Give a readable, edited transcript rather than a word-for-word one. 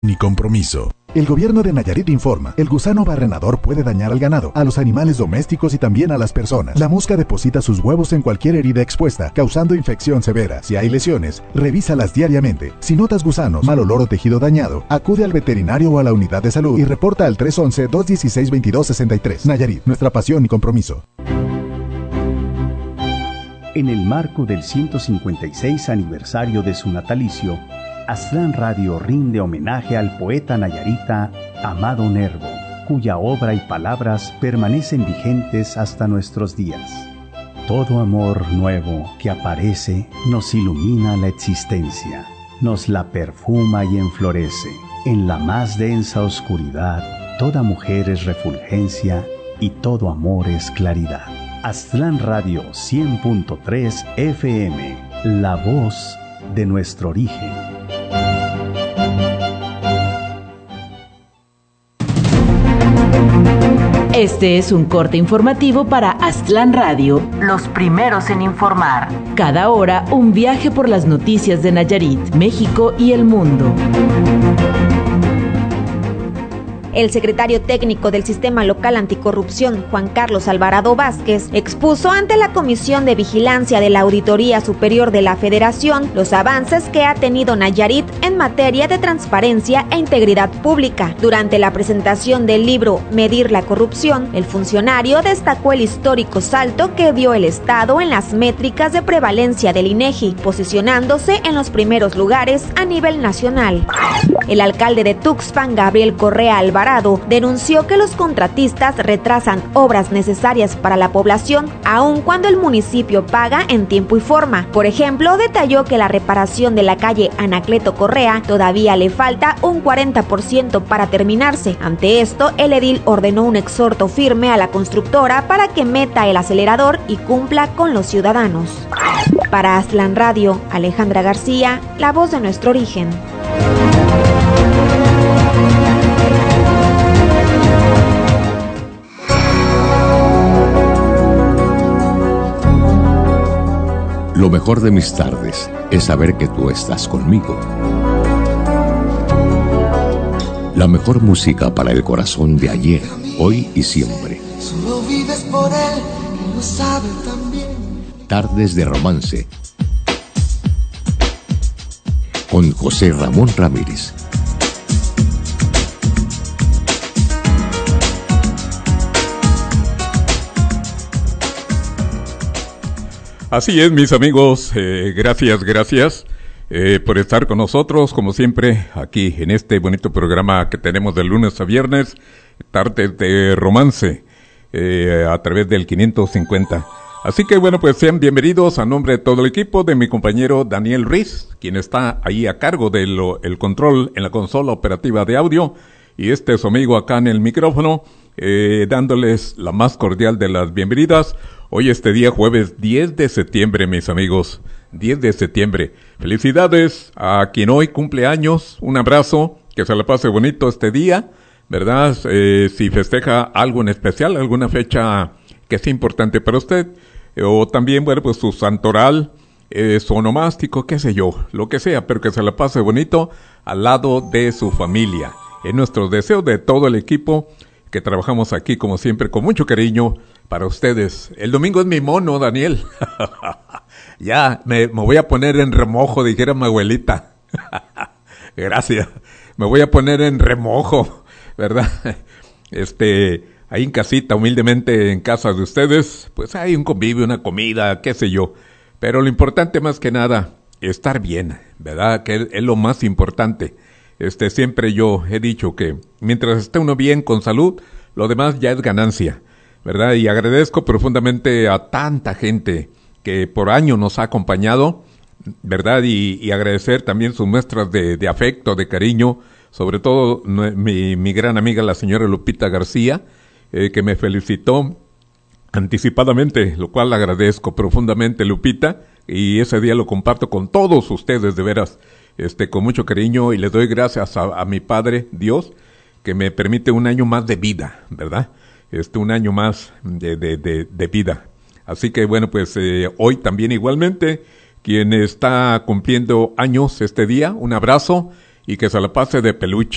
ni compromiso. El gobierno de Nayarit informa, el gusano barrenador puede dañar al ganado, a los animales domésticos y también a las personas. La mosca deposita sus huevos en cualquier herida expuesta, causando infección severa. Si hay lesiones, revísalas diariamente. Si notas gusanos, mal olor o tejido dañado, acude al veterinario o a la unidad de salud y reporta al 311-216-2263. Nayarit, nuestra pasión y compromiso. En el marco del 156 aniversario de su natalicio, Aztlán Radio rinde homenaje al poeta nayarita Amado Nervo, cuya obra y palabras permanecen vigentes hasta nuestros días. Todo amor nuevo que aparece nos ilumina la existencia, nos la perfuma y enflorece. En la más densa oscuridad, toda mujer es refulgencia y todo amor es claridad. Aztlán Radio 100.3 FM, la voz de nuestro origen. Este es un corte informativo para Aztlán Radio, los primeros en informar. Cada hora, un viaje por las noticias de Nayarit, México y el mundo. El secretario técnico del Sistema Local Anticorrupción, Juan Carlos Alvarado Vázquez, expuso ante la Comisión de Vigilancia de la Auditoría Superior de la Federación los avances que ha tenido Nayarit en materia de transparencia e integridad pública. Durante la presentación del libro Medir la Corrupción, el funcionario destacó el histórico salto que dio el Estado en las métricas de prevalencia del INEGI, posicionándose en los primeros lugares a nivel nacional. El alcalde de Tuxpan, Gabriel Correa Alvarado, denunció que los contratistas retrasan obras necesarias para la población, aun cuando el municipio paga en tiempo y forma. Por ejemplo, detalló que la reparación de la calle Anacleto Correa todavía le falta un 40% para terminarse. Ante esto, el edil ordenó un exhorto firme a la constructora para que meta el acelerador y cumpla con los ciudadanos. Para Aztlán Radio, Alejandra García, la voz de nuestro origen. Lo mejor de mis tardes es saber que tú estás conmigo. La mejor música para el corazón de ayer, hoy y siempre. Solo vives por él, y lo sabe también. Tardes de romance. Con José Ramón Ramírez. Así es, mis amigos, gracias por estar con nosotros, como siempre, aquí en este bonito programa que tenemos de lunes a viernes, Tardes de Romance, a través del 550. Así que bueno, pues sean bienvenidos a nombre de todo el equipo, de mi compañero Daniel Ruiz, quien está ahí a cargo del el control en la consola operativa de audio, y su amigo acá en el micrófono, dándoles la más cordial de las bienvenidas. Hoy día jueves 10 de septiembre, mis amigos, 10 de septiembre. Felicidades a quien hoy cumple años, un abrazo, que se la pase bonito este día, ¿verdad? Si festeja algo en especial, alguna fecha que sea importante para usted, o también, bueno, pues su santoral, su onomástico, qué sé yo, lo que sea, pero que se la pase bonito al lado de su familia. Es nuestro deseo de todo el equipo que trabajamos aquí, como siempre, con mucho cariño para ustedes. El domingo es mi mono, Daniel. Ya, me voy a poner en remojo, dijera mi abuelita. Gracias. Me voy a poner en remojo, ¿verdad? Ahí en casita, humildemente en casa de ustedes, pues hay un convivio, una comida, qué sé yo. Pero lo importante más que nada, estar bien, ¿verdad? Que es lo más importante. Siempre yo he dicho que mientras esté uno bien, con salud, lo demás ya es ganancia, ¿verdad? Y agradezco profundamente a tanta gente que por años nos ha acompañado, ¿verdad? Y agradecer también sus muestras de afecto, de cariño, sobre todo mi gran amiga, la señora Lupita García, que me felicitó anticipadamente, lo cual agradezco profundamente, Lupita, y ese día lo comparto con todos ustedes, de veras, con mucho cariño, y les doy gracias a mi Padre, Dios, que me permite un año más de vida, ¿verdad? Un año más de vida. Así que bueno, pues hoy también igualmente, quien está cumpliendo años este día, un abrazo, y que se la pase de peluche,